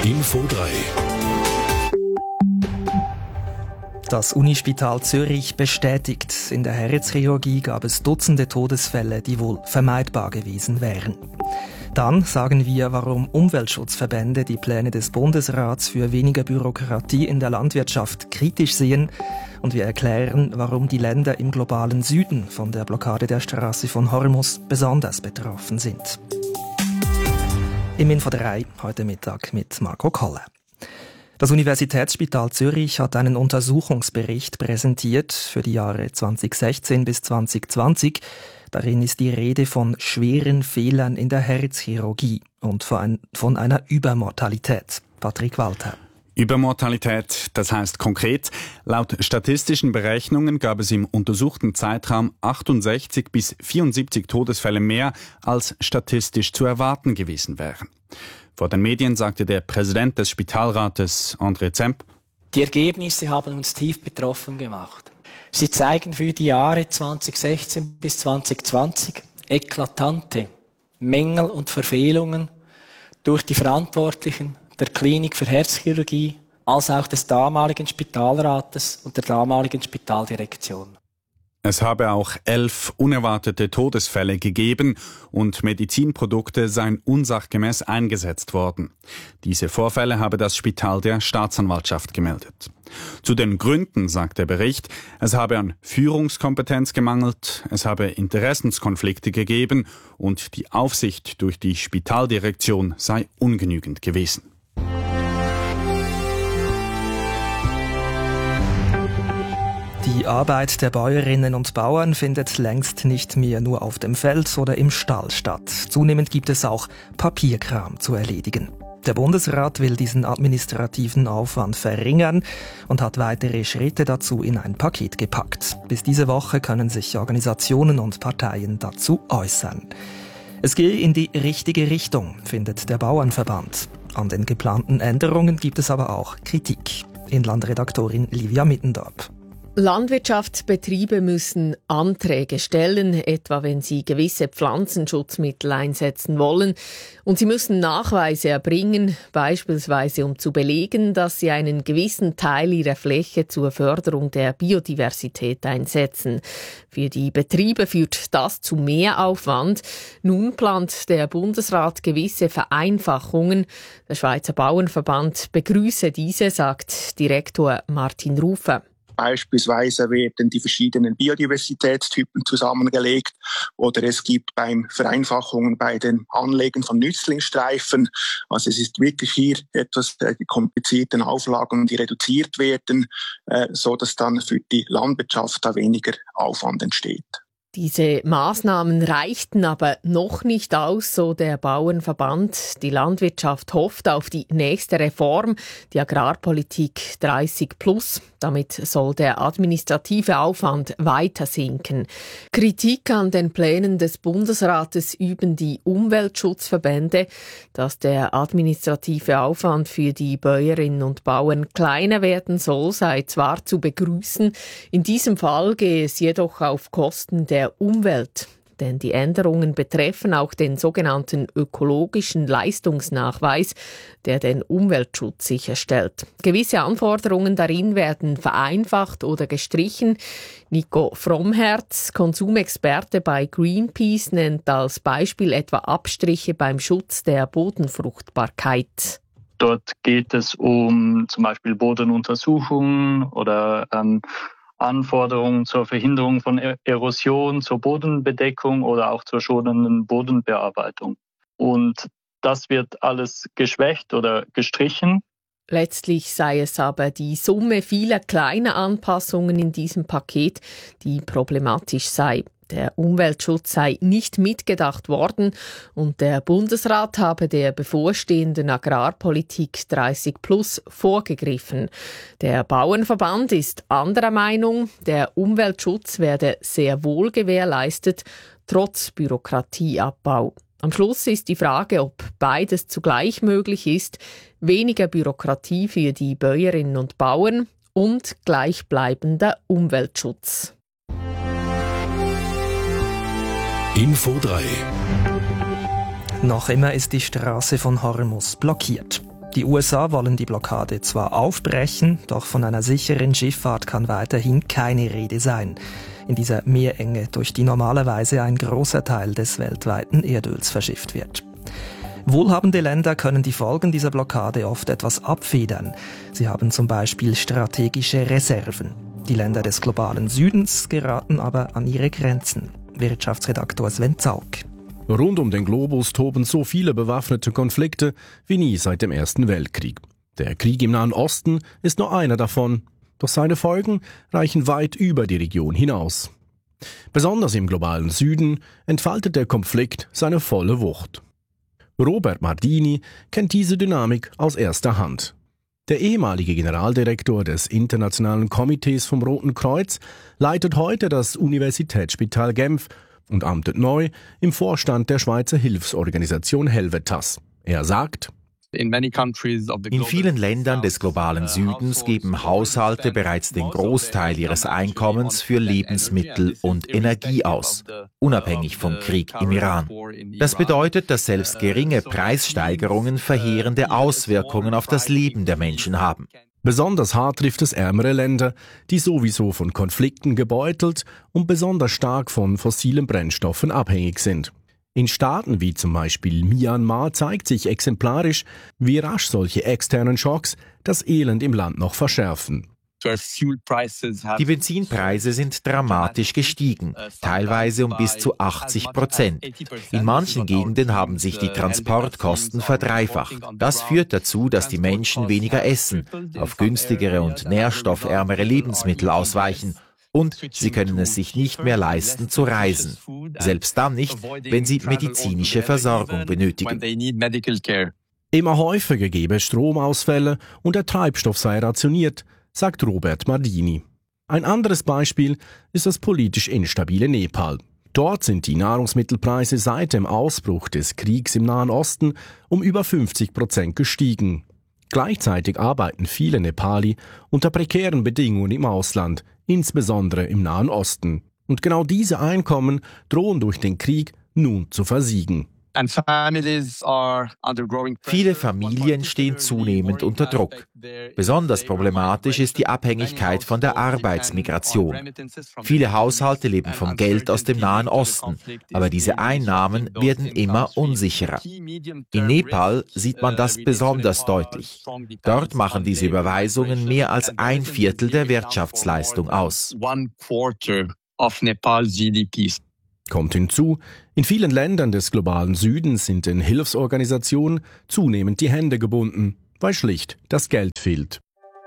Info 3. Das Unispital Zürich bestätigt, in der Herzchirurgie gab es Dutzende Todesfälle, die wohl vermeidbar gewesen wären. Dann sagen wir, warum Umweltschutzverbände die Pläne des Bundesrats für weniger Bürokratie in der Landwirtschaft kritisch sehen. Und wir erklären, warum die Länder im globalen Süden von der Blockade der Straße von Hormuz besonders betroffen sind. Im Info 3 heute Mittag mit Marco Koller. Das Universitätsspital Zürich hat einen Untersuchungsbericht präsentiert für die Jahre 2016 bis 2020. Darin ist die Rede von schweren Fehlern in der Herzchirurgie und von einer Übermortalität. Patrick Walter. Übermortalität, das heißt konkret, laut statistischen Berechnungen gab es im untersuchten Zeitraum 68 bis 74 Todesfälle mehr, als statistisch zu erwarten gewesen wären. Vor den Medien sagte der Präsident des Spitalrates, André Zemp: Die Ergebnisse haben uns tief betroffen gemacht. Sie zeigen für die Jahre 2016 bis 2020 eklatante Mängel und Verfehlungen durch die Verantwortlichen der Klinik für Herzchirurgie, als auch des damaligen Spitalrates und der damaligen Spitaldirektion. Es habe auch 11 unerwartete Todesfälle gegeben und Medizinprodukte seien unsachgemäß eingesetzt worden. Diese Vorfälle habe das Spital der Staatsanwaltschaft gemeldet. Zu den Gründen sagt der Bericht, es habe an Führungskompetenz gemangelt, es habe Interessenskonflikte gegeben und die Aufsicht durch die Spitaldirektion sei ungenügend gewesen. Die Arbeit der Bäuerinnen und Bauern findet längst nicht mehr nur auf dem Feld oder im Stall statt. Zunehmend gibt es auch Papierkram zu erledigen. Der Bundesrat will diesen administrativen Aufwand verringern und hat weitere Schritte dazu in ein Paket gepackt. Bis diese Woche können sich Organisationen und Parteien dazu äußern. Es gehe in die richtige Richtung, findet der Bauernverband. An den geplanten Änderungen gibt es aber auch Kritik. Inlandredaktorin Livia Mittendorp. Landwirtschaftsbetriebe müssen Anträge stellen, etwa wenn sie gewisse Pflanzenschutzmittel einsetzen wollen. Und sie müssen Nachweise erbringen, beispielsweise um zu belegen, dass sie einen gewissen Teil ihrer Fläche zur Förderung der Biodiversität einsetzen. Für die Betriebe führt das zu Mehraufwand. Nun plant der Bundesrat gewisse Vereinfachungen. Der Schweizer Bauernverband begrüße diese, sagt Direktor Martin Rufer. Beispielsweise werden die verschiedenen Biodiversitätstypen zusammengelegt oder es gibt Vereinfachungen bei den Anlegen von Nützlingsstreifen. Also es ist wirklich hier etwas die komplizierten Auflagen, die reduziert werden, so dass dann für die Landwirtschaft da weniger Aufwand entsteht. Diese Maßnahmen reichten aber noch nicht aus, so der Bauernverband. Die Landwirtschaft hofft auf die nächste Reform, die Agrarpolitik 30+. Damit soll der administrative Aufwand weiter sinken. Kritik an den Plänen des Bundesrates üben die Umweltschutzverbände. Dass der administrative Aufwand für die Bäuerinnen und Bauern kleiner werden soll, sei zwar zu begrüßen. In diesem Fall gehe es jedoch auf Kosten der Umwelt. Denn die Änderungen betreffen auch den sogenannten ökologischen Leistungsnachweis, der den Umweltschutz sicherstellt. Gewisse Anforderungen darin werden vereinfacht oder gestrichen. Nico Frommherz, Konsumexperte bei Greenpeace, nennt als Beispiel etwa Abstriche beim Schutz der Bodenfruchtbarkeit. Dort geht es um zum Beispiel Bodenuntersuchungen oder Anforderungen zur Verhinderung von Erosion, zur Bodenbedeckung oder auch zur schonenden Bodenbearbeitung. Und das wird alles geschwächt oder gestrichen. Letztlich sei es aber die Summe vieler kleiner Anpassungen in diesem Paket, die problematisch sei. Der Umweltschutz sei nicht mitgedacht worden und der Bundesrat habe der bevorstehenden Agrarpolitik 30+ vorgegriffen. Der Bauernverband ist anderer Meinung, der Umweltschutz werde sehr wohl gewährleistet, trotz Bürokratieabbau. Am Schluss ist die Frage, ob beides zugleich möglich ist, weniger Bürokratie für die Bäuerinnen und Bauern und gleichbleibender Umweltschutz. Info 3. Noch immer ist die Straße von Hormuz blockiert. Die USA wollen die Blockade zwar aufbrechen, doch von einer sicheren Schifffahrt kann weiterhin keine Rede sein. In dieser Meerenge, durch die normalerweise ein großer Teil des weltweiten Erdöls verschifft wird. Wohlhabende Länder können die Folgen dieser Blockade oft etwas abfedern. Sie haben zum Beispiel strategische Reserven. Die Länder des globalen Südens geraten aber an ihre Grenzen. Wirtschaftsredaktor Sven Zaug. Rund um den Globus toben so viele bewaffnete Konflikte wie nie seit dem Ersten Weltkrieg. Der Krieg im Nahen Osten ist nur einer davon. Doch seine Folgen reichen weit über die Region hinaus. Besonders im globalen Süden entfaltet der Konflikt seine volle Wucht. Robert Mardini kennt diese Dynamik aus erster Hand. Der ehemalige Generaldirektor des Internationalen Komitees vom Roten Kreuz leitet heute das Universitätsspital Genf und amtet neu im Vorstand der Schweizer Hilfsorganisation Helvetas. Er sagt: In vielen Ländern des globalen Südens geben Haushalte bereits den Großteil ihres Einkommens für Lebensmittel und Energie aus, unabhängig vom Krieg im Iran. Das bedeutet, dass selbst geringe Preissteigerungen verheerende Auswirkungen auf das Leben der Menschen haben. Besonders hart trifft es ärmere Länder, die sowieso von Konflikten gebeutelt und besonders stark von fossilen Brennstoffen abhängig sind. In Staaten wie zum Beispiel Myanmar zeigt sich exemplarisch, wie rasch solche externen Schocks das Elend im Land noch verschärfen. Die Benzinpreise sind dramatisch gestiegen, teilweise um bis zu 80%. In manchen Gegenden haben sich die Transportkosten verdreifacht. Das führt dazu, dass die Menschen weniger essen, auf günstigere und nährstoffärmere Lebensmittel ausweichen. Und sie können es sich nicht mehr leisten zu reisen. Selbst dann nicht, wenn sie medizinische Versorgung benötigen. Immer häufiger gebe es Stromausfälle und der Treibstoff sei rationiert, sagt Robert Mardini. Ein anderes Beispiel ist das politisch instabile Nepal. Dort sind die Nahrungsmittelpreise seit dem Ausbruch des Kriegs im Nahen Osten um über 50% gestiegen. Gleichzeitig arbeiten viele Nepali unter prekären Bedingungen im Ausland, insbesondere im Nahen Osten. Und genau diese Einkommen drohen durch den Krieg nun zu versiegen. Viele Familien stehen zunehmend unter Druck. Besonders problematisch ist die Abhängigkeit von der Arbeitsmigration. Viele Haushalte leben vom Geld aus dem Nahen Osten, aber diese Einnahmen werden immer unsicherer. In Nepal sieht man das besonders deutlich. Dort machen diese Überweisungen mehr als 1/4 der Wirtschaftsleistung aus. Kommt hinzu, in vielen Ländern des globalen Südens sind den Hilfsorganisationen zunehmend die Hände gebunden, weil schlicht das Geld fehlt.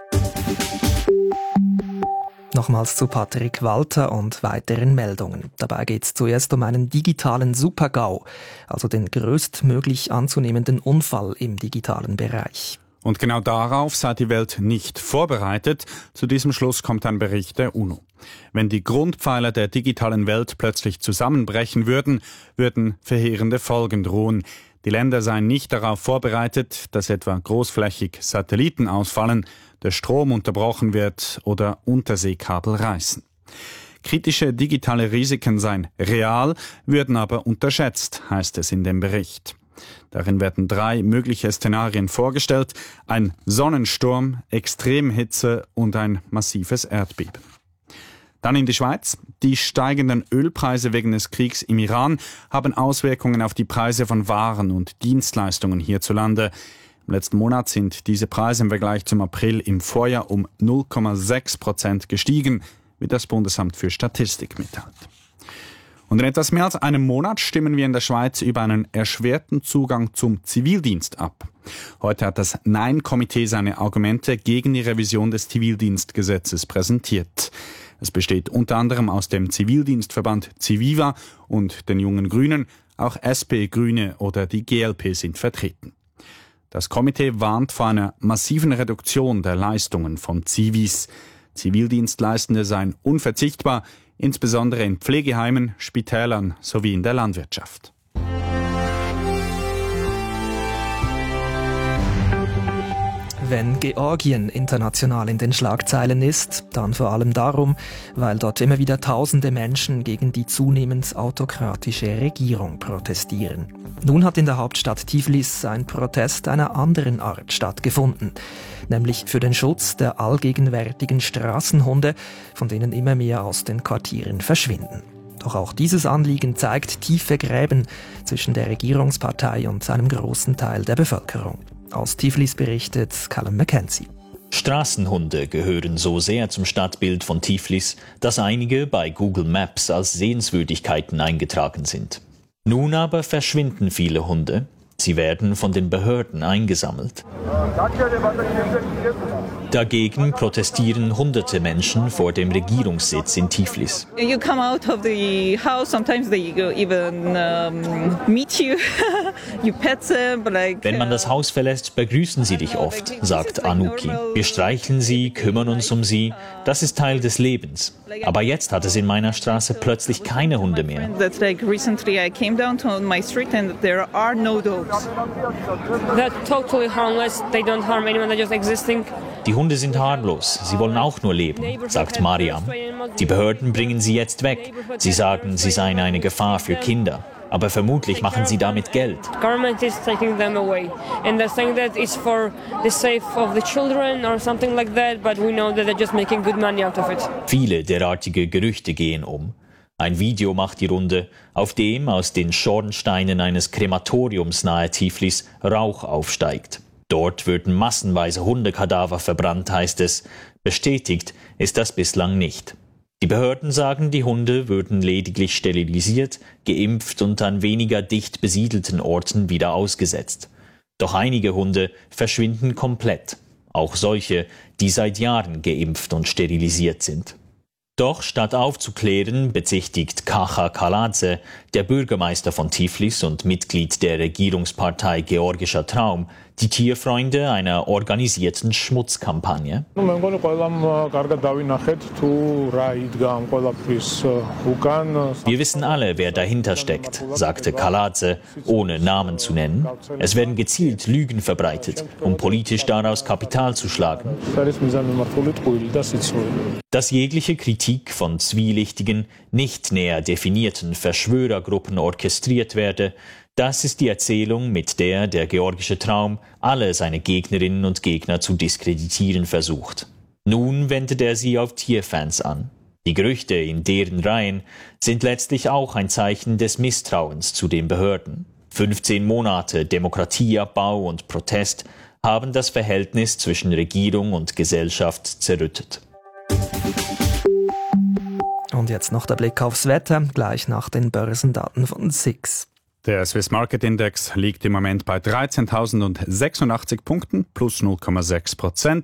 Nochmals zu Patrick Walter und weiteren Meldungen. Dabei geht es zuerst um einen digitalen Super-GAU, also den größtmöglich anzunehmenden Unfall im digitalen Bereich. Und genau darauf sei die Welt nicht vorbereitet. Zu diesem Schluss kommt ein Bericht der UNO. Wenn die Grundpfeiler der digitalen Welt plötzlich zusammenbrechen würden, würden verheerende Folgen drohen. Die Länder seien nicht darauf vorbereitet, dass etwa großflächig Satelliten ausfallen, der Strom unterbrochen wird oder Unterseekabel reißen. Kritische digitale Risiken seien real, würden aber unterschätzt, heißt es in dem Bericht. Darin werden 3 mögliche Szenarien vorgestellt: ein Sonnensturm, Extremhitze und ein massives Erdbeben. Dann in die Schweiz. Die steigenden Ölpreise wegen des Kriegs im Iran haben Auswirkungen auf die Preise von Waren und Dienstleistungen hierzulande. Im letzten Monat sind diese Preise im Vergleich zum April im Vorjahr um 0,6% gestiegen, wie das Bundesamt für Statistik mitteilt. Und in etwas mehr als einem Monat stimmen wir in der Schweiz über einen erschwerten Zugang zum Zivildienst ab. Heute hat das Nein-Komitee seine Argumente gegen die Revision des Zivildienstgesetzes präsentiert. Es besteht unter anderem aus dem Zivildienstverband Civiva und den Jungen Grünen. Auch SP, Grüne oder die GLP sind vertreten. Das Komitee warnt vor einer massiven Reduktion der Leistungen von Zivis. Zivildienstleistende seien unverzichtbar, insbesondere in Pflegeheimen, Spitälern sowie in der Wenn Georgien international in den Schlagzeilen ist, dann vor allem darum, weil dort immer wieder tausende Menschen gegen die zunehmend autokratische Regierung protestieren. Nun hat in der Hauptstadt Tiflis ein Protest einer anderen Art stattgefunden, nämlich für den Schutz der allgegenwärtigen Straßenhunde, von denen immer mehr aus den Quartieren verschwinden. Doch auch dieses Anliegen zeigt tiefe Gräben zwischen der Regierungspartei und einem großen Teil der Bevölkerung. Aus Tiflis berichtet Callum Mackenzie. Straßenhunde gehören so sehr zum Stadtbild von Tiflis, dass einige bei Google Maps als Sehenswürdigkeiten eingetragen sind. Nun aber verschwinden viele Hunde. Sie werden von den Behörden eingesammelt. Dagegen protestieren hunderte Menschen vor dem Regierungssitz in Tiflis. You come out of the house, sometimes they even meet you, you pet them, but like. Wenn man das Haus verlässt, begrüßen sie dich oft, sagt Anuki. Wir streicheln sie, kümmern uns um sie. Das ist Teil des Lebens. Aber jetzt hat es in meiner Straße plötzlich keine Hunde mehr. Recently I came down to my street and there are no dogs. They're totally harmless. They don't harm anyone. They're just existing. Die Hunde sind harmlos. Sie wollen auch nur leben, sagt Mariam. Die Behörden bringen sie jetzt weg. Sie sagen, sie seien eine Gefahr für Kinder. Aber vermutlich machen sie damit Geld. Government is taking them away, and they're saying that it's for the sake of the children or something like that. But we know that they're just making good money out of it. Viele derartige Gerüchte gehen um. Ein Video macht die Runde, auf dem aus den Schornsteinen eines Krematoriums nahe Tiflis Rauch aufsteigt. Dort würden massenweise Hundekadaver verbrannt, heißt es. Bestätigt ist das bislang nicht. Die Behörden sagen, die Hunde würden lediglich sterilisiert, geimpft und an weniger dicht besiedelten Orten wieder ausgesetzt. Doch einige Hunde verschwinden komplett. Auch solche, die seit Jahren geimpft und sterilisiert sind. Doch statt aufzuklären, bezichtigt Kacha Kaladze, der Bürgermeister von Tiflis und Mitglied der Regierungspartei Georgischer Traum, die Tierfreunde einer organisierten Schmutzkampagne. Wir wissen alle, wer dahinter steckt, sagte Kaladze, ohne Namen zu nennen. Es werden gezielt Lügen verbreitet, um politisch daraus Kapital zu schlagen. Dass jegliche Kritik von zwielichtigen, nicht näher definierten Verschwörergruppen orchestriert werde, das ist die Erzählung, mit der der Georgische Traum alle seine Gegnerinnen und Gegner zu diskreditieren versucht. Nun wendet er sie auf Tierfans an. Die Gerüchte in deren Reihen sind letztlich auch ein Zeichen des Misstrauens zu den Behörden. 15 Monate Demokratieabbau und Protest haben das Verhältnis zwischen Regierung und Gesellschaft zerrüttet. Und jetzt noch der Blick aufs Wetter, gleich nach den Börsendaten von SIX. Der Swiss Market Index liegt im Moment bei 13.086 Punkten, plus 0,6%.